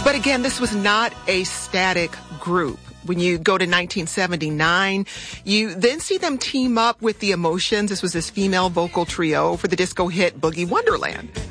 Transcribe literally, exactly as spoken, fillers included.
But again, this was not a static group. When you go to nineteen seventy-nine, you then see them team up with The Emotions. This was this female vocal trio for the disco hit Boogie Wonderland.